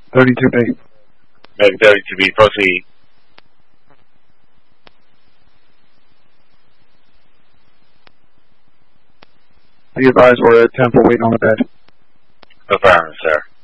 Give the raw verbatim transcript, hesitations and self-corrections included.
thirty-two B. Medic thirty-two B, proceed. Be advised we're at Temple waiting on the bed. Affirmative, sir.